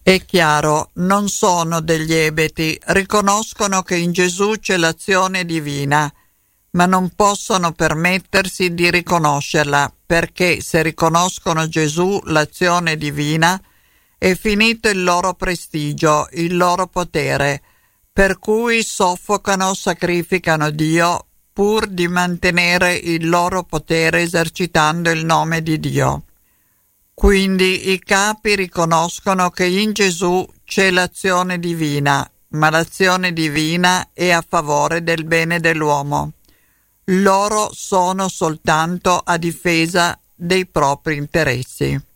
È chiaro, non sono degli ebeti, riconoscono che in Gesù c'è l'azione divina, ma non possono permettersi di riconoscerla, perché se riconoscono Gesù, l'azione divina, è finito il loro prestigio, il loro potere, per cui soffocano, sacrificano Dio pur di mantenere il loro potere esercitando il nome di Dio. Quindi i capi riconoscono che in Gesù c'è l'azione divina, ma l'azione divina è a favore del bene dell'uomo. Loro sono soltanto a difesa dei propri interessi.